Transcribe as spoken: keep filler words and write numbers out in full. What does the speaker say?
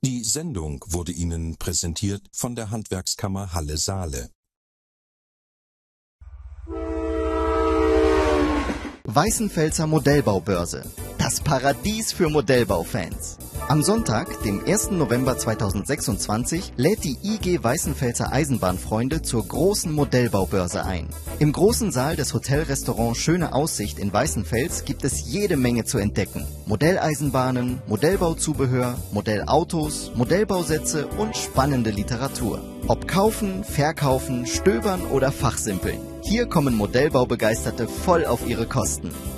Die Sendung wurde Ihnen präsentiert von der Handwerkskammer Halle-Saale. Weißenfelser Modellbaubörse. Das Paradies für Modellbaufans. Am Sonntag, dem ersten November zweitausendsechsundzwanzig, lädt die I G Weißenfelser Eisenbahnfreunde zur großen Modellbaubörse ein. Im großen Saal des Hotelrestaurants Schöne Aussicht in Weißenfels gibt es jede Menge zu entdecken. Modelleisenbahnen, Modellbauzubehör, Modellautos, Modellbausätze und spannende Literatur. Ob kaufen, verkaufen, stöbern oder fachsimpeln. Hier kommen Modellbaubegeisterte voll auf ihre Kosten.